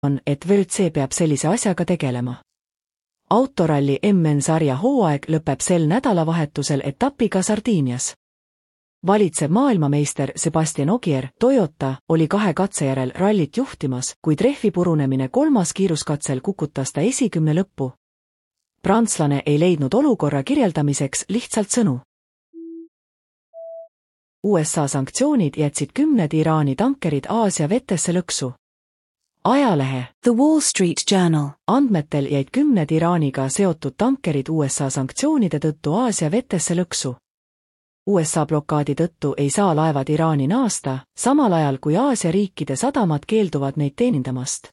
on, et WRC peab sellise asjaga tegelema. Autoralli MN-sarja hooaeg lõpeb sel nädalavahetusel etapiga Sardiinias. Valitsev maailmameister Sebastian Ogier, Toyota, oli 2 katse järel rallit juhtimas, kuid rehvi purunemine 3. kiiruskatsel kukutas ta esikümne lõppu. Prantslane ei leidnud olukorra kirjeldamiseks lihtsalt sõnu. USA sanktsioonid jätsid 10 Iraani tankerid Aasia vetesse lõksu. Ajalehe The Wall Street Journal andmetel jäid 10 Iraaniga seotud tankerid USA sanktsioonide tõttu Aasia vetesse lõksu. USA blokaadi tõttu ei saa laevad Iraani naasta, samal ajal kui Aasia riikide sadamad keelduvad neid teenindamast.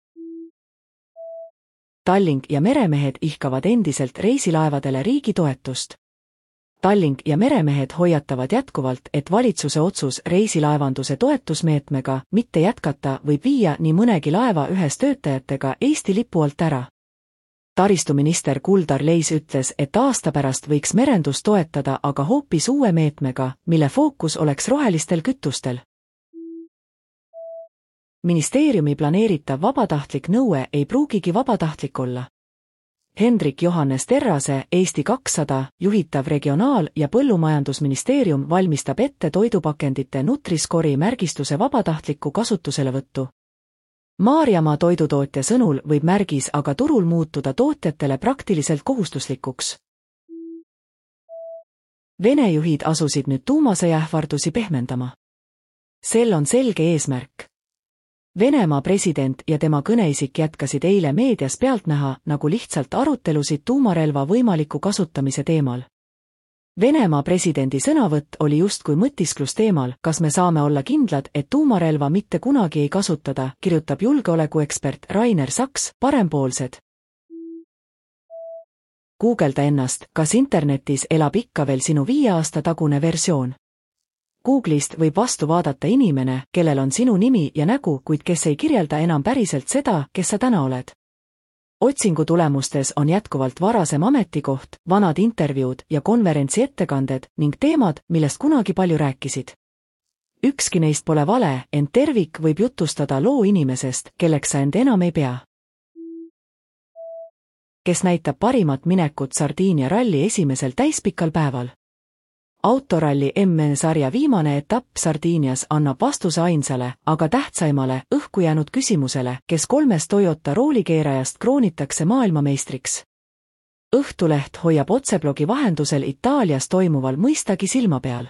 Tallink ja meremehed ihkavad endiselt reisilaevadele riigi toetust. Tallink ja meremehed hoiatavad jätkuvalt, et valitsuse otsus reisilaevanduse toetusmeetmega mitte jätkata võib viia nii mõnegi laeva ühes töötajatega Eesti lipu alt ära. Taristuminister Kuldar Leis ütles, et aasta pärast võiks merendust toetada aga hoopis uue meetmega, mille fookus oleks rohelistel kütustel. Ministeeriumi planeeritav vabatahtlik nõue ei pruugigi vabatahtlik olla. Hendrik Johannes Terrase, Eesti 200, juhitav Regionaal- ja Põllumajandusministeerium valmistab ette toidupakendite Nutri-Score'i märgistuse vabatahtlikku kasutuselevõttu. Maarjamaa toidutootja sõnul võib märgis aga turul muutuda tootjatele praktiliselt kohustuslikuks. Vene juhid asusid nüüd tuumasõjaähvardusi pehmendama. Sel on selge eesmärk. Venemaa president ja tema kõneisik jätkasid eile meedias pealtnäha nagu lihtsalt arutelusid tuumarelva võimaliku kasutamise teemal. Venemaa presidendi sõnavõtt oli justkui mõtisklus teemal, kas me saame olla kindlad, et tuumarelva mitte kunagi ei kasutada, kirjutab julgeolekuekspert Rainer Saks, Parempoolsed. Guugelda ennast, kas internetis elab ikka veel sinu 5 aasta tagune versioon. Google'ist võib vastu vaadata inimene, kellel on sinu nimi ja nägu, kuid kes ei kirjelda enam päriselt seda, kes sa täna oled. Otsingu tulemustes on jätkuvalt varasem ametikoht, vanad intervjuud ja konverentsi ettekanded ning teemad, millest kunagi palju rääkisid. Ükski neist pole vale, ent tervik võib jutustada loo inimesest, kelleks sa end enam ei pea. Kes näitab parimat minekut Sardiinia ralli esimesel täispikal päeval? Autoralli MN-sarja viimane etapp Sardiinias annab vastuse ainsale, aga tähtsaimale, õhku jäänud küsimusele, kes 3 Toyota roolikeerajast kroonitakse maailmameistriks. Õhtuleht hoiab otseblogi vahendusel Itaalias toimuval mõistagi silma peal.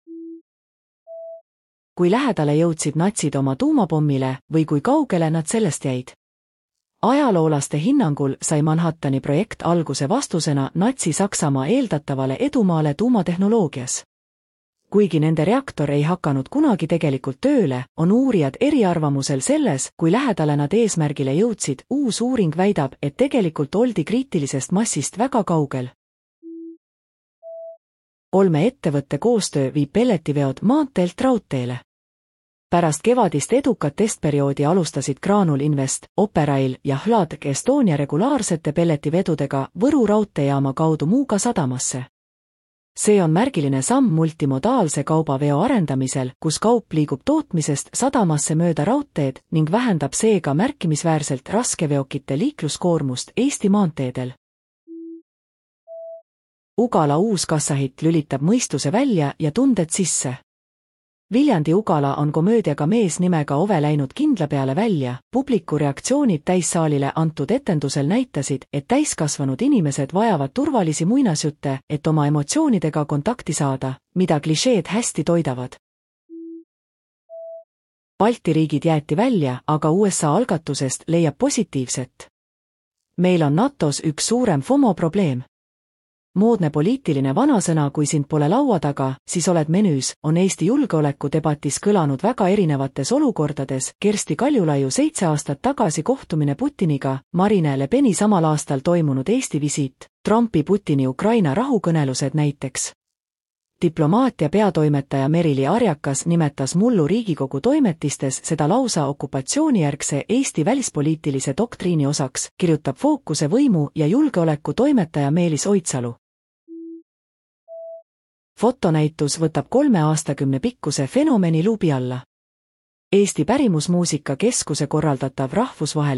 Kui lähedale jõudsid natsid oma tuumapommile või kui kaugele nad sellest jäid? Ajaloolaste hinnangul sai Manhattani projekt alguse vastusena Natsi-Saksamaa eeldatavale edumaale tuumatehnoloogias. Kuigi nende reaktor ei hakanud kunagi tegelikult tööle, on uurijad eriarvamusel selles, kui lähedale nad eesmärgile jõudsid. Uus uuring väidab, et tegelikult oldi kriitilisest massist väga kaugel. 3 ettevõtte koostöö viib pelletiveod maanteelt raudteele. Pärast kevadist edukat testperioodi alustasid Graanul Invest, Operail ja Hladk Estonia regulaarsete pelletivedudega Võru raudteejaama kaudu Muuga sadamasse. See on märgiline samm multimodaalse kaubaveo arendamisel, kus kaup liigub tootmisest sadamasse mööda raudteed ning vähendab seega märkimisväärselt raskeveokite liikluskoormust Eesti maanteedel. Ugala uus kassahitt lülitab mõistuse välja ja tunded sisse. Viljandi Ugala on komöödiaga mees nimega Ove läinud kindla peale välja. Publiku reaktsioonid täissaalile antud etendusel näitasid, et täiskasvanud inimesed vajavad turvalisi muinasjutte, et oma emotsioonidega kontakti saada, mida klišeed hästi toidavad. Balti riigid jäeti välja, aga USA algatusest leiab positiivset. Meil on NATOs üks suurem FOMO probleem. Moodne poliitiline vanasõna, kui sind pole laua taga, siis oled menüüs, on Eesti julgeolekudebatis kõlanud väga erinevates olukordades. Kersti Kaljulaiu 7 aastat tagasi kohtumine Putiniga, Marine Le Peni samal aastal toimunud Eesti visiit, Trumpi Putini Ukraina rahukõnelused näiteks. Diplomaatia peatoimetaja Merili Arjakas nimetas mullu Riigikogu toimetistes seda lausa okupatsioonijärgse Eesti välispoliitilise doktriini osaks, kirjutab Fookuse võimu ja julgeoleku toimetaja Meelis Oidsalu. Fotonäitus võtab 3 aastakümne pikkuse fenomeni luubi alla. Eesti Pärimusmuusika Keskuse korraldatav rahvusvaheline